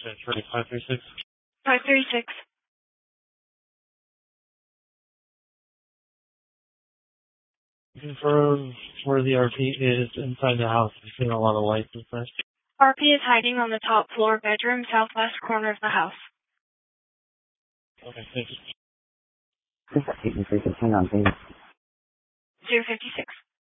That's right, 536. 536. Confirm where the RP is inside the house. I've seen a lot of lights and such. RP is hiding on the top floor bedroom, southwest corner of the house. Okay, thank you. 256.